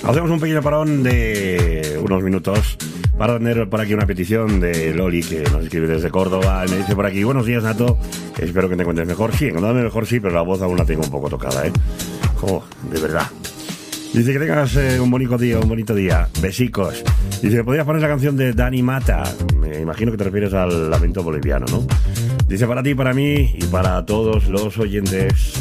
Hacemos un pequeño parón de unos minutos para tener por aquí una petición de Loli, que nos escribe desde Córdoba. Me dice por aquí: buenos días, Nato, espero que te encuentres mejor. Sí, encontrándome mejor sí, pero la voz aún la tengo un poco tocada, ¿eh? Oh, de verdad. Dice que tengas un bonito día. Besicos. Dice, ¿podrías poner la canción de Dani Mata? Me imagino que te refieres al lamento boliviano, ¿no? Dice, para ti, para mí y para todos los oyentes.